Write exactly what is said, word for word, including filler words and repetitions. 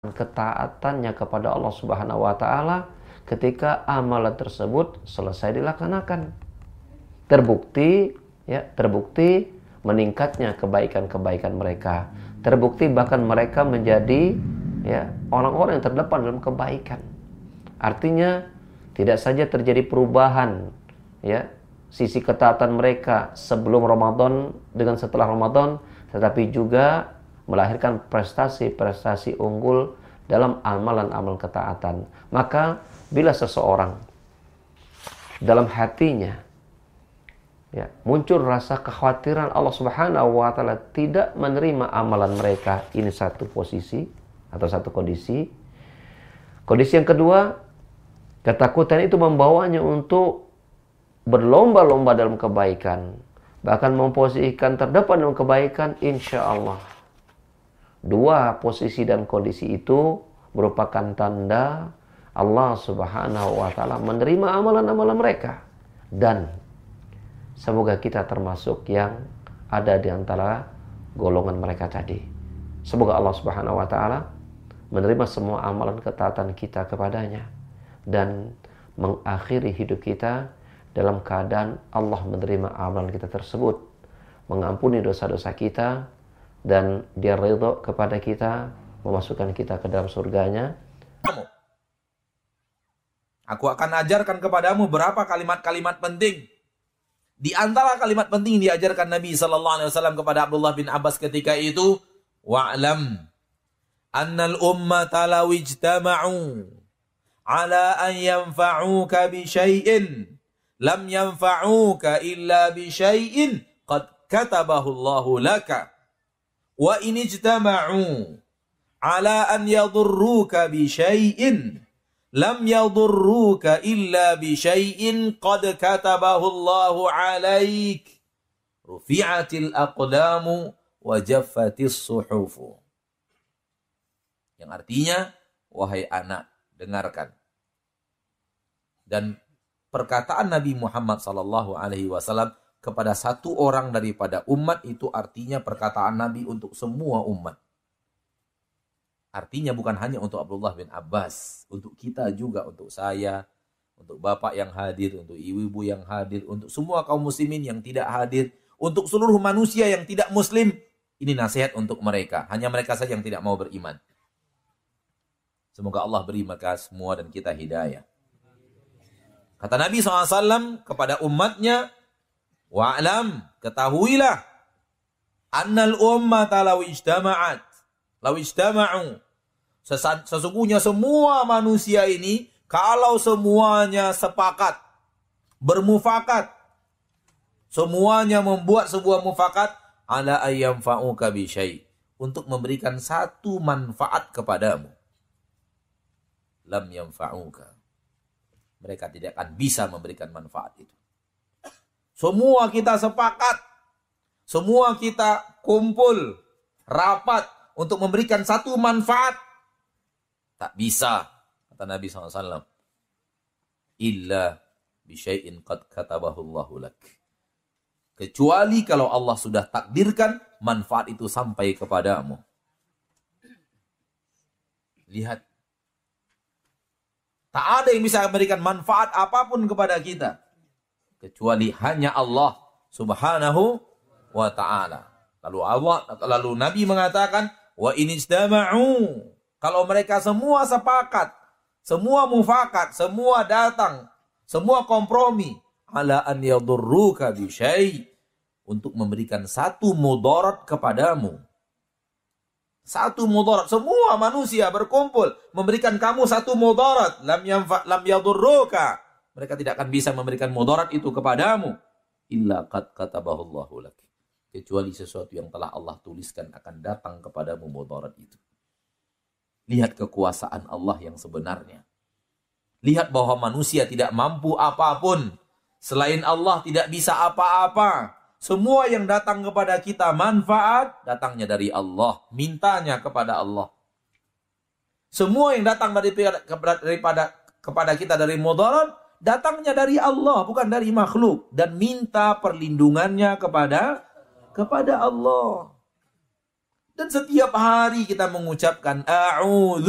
ketaatannya kepada Allah Subhanahu wa taala ketika amalan tersebut selesai dilaksanakan. Terbukti ya, terbukti meningkatnya kebaikan-kebaikan mereka. Terbukti bahkan mereka menjadi ya orang-orang yang terdepan dalam kebaikan. Artinya tidak saja terjadi perubahan ya sisi ketaatan mereka sebelum Ramadan dengan setelah Ramadan, tetapi juga melahirkan prestasi-prestasi unggul dalam amalan-amalan ketaatan. Maka bila seseorang dalam hatinya ya, muncul rasa kekhawatiran Allah Subhanahu wa taala tidak menerima amalan mereka, ini satu posisi atau satu kondisi. Kondisi yang kedua, ketakutan itu membawanya untuk berlomba-lomba dalam kebaikan, bahkan memposisikan terdepan dalam kebaikan, insya Allah. Dua posisi dan kondisi itu merupakan tanda Allah Subhanahu wa taala menerima amalan-amalan mereka. Dan semoga kita termasuk yang ada di antara golongan mereka tadi. Semoga Allah Subhanahu wa taala menerima semua amalan ketaatan kita kepadanya dan mengakhiri hidup kita dalam keadaan Allah menerima amalan kita tersebut, mengampuni dosa-dosa kita, dan Dia ridha kepada kita, memasukkan kita ke dalam surganya. Aku akan ajarkan kepadamu berapa kalimat-kalimat penting. Di antara kalimat penting yang diajarkan Nabi sallallahu alaihi wasallam kepada Abdullah bin Abbas ketika itu, wa'lam annal ummata law ijtama'u ala an yanfa'uka bi syai'in lam yanfa'uka illa bi syai'in qad katabahu Allahu laka. Wa in ijtama'u ala an yadurruka bi syai'in lam yadurruka illa bi syai'in qad katabahu Allahu 'alaik. Rufi'atil aqdamu wa jaffatis suhufu. Yang artinya, wahai anak, dengarkan. Dan perkataan Nabi Muhammad sallallahu alaihi wasallam kepada satu orang daripada umat itu artinya perkataan Nabi untuk semua umat. Artinya bukan hanya untuk Abdullah bin Abbas, untuk kita juga, untuk saya, untuk bapak yang hadir, untuk ibu-ibu yang hadir, untuk semua kaum muslimin yang tidak hadir, untuk seluruh manusia yang tidak muslim. Ini nasihat untuk mereka, hanya mereka saja yang tidak mau beriman. Semoga Allah beri mereka semua dan kita hidayah. Kata Nabi shallallahu alaihi wasallam kepada umatnya, wa'lam, ketahuilah, annal ummata law ijtama'at, law ijtama'u, sesungguhnya semua manusia ini, kalau semuanya sepakat, bermufakat, semuanya membuat sebuah mufakat, ala ayyam fa'uka bi syai', untuk memberikan satu manfaat kepadamu, lam yanfa'uka, mereka tidak akan bisa memberikan manfaat itu. Semua kita sepakat, semua kita kumpul, rapat untuk memberikan satu manfaat. Tak bisa, kata Nabi shallallahu alaihi wasallam. Illa bisyai'in qad katabahu Allahu lak. Kecuali kalau Allah sudah takdirkan manfaat itu sampai kepadamu. Lihat. Tak ada yang bisa memberikan manfaat apapun kepada kita kecuali hanya Allah Subhanahu wa ta'ala. Lalu Allah, lalu Nabi mengatakan, wa in ijtama'u, kalau mereka semua sepakat, semua mufakat, semua datang, semua kompromi, ala an yadurruka bi syai', untuk memberikan satu mudarat kepadamu. Satu mudarat, semua manusia berkumpul memberikan kamu satu mudarat, lam yanfa lam yadurruka, mereka tidak akan bisa memberikan mudarat itu kepadamu, illa qad katabahu Allahu lak, kecuali sesuatu yang telah Allah tuliskan akan datang kepadamu mudarat itu. Lihat kekuasaan Allah yang sebenarnya. Lihat bahwa manusia tidak mampu apapun, selain Allah tidak bisa apa-apa. Semua yang datang kepada kita manfaat, datangnya dari Allah. Mintanya kepada Allah. Semua yang datang daripada, daripada kepada kita dari mudarat, datangnya dari Allah, bukan dari makhluk. Dan minta perlindungannya kepada kepada Allah. Dan setiap hari kita mengucapkan a'udzu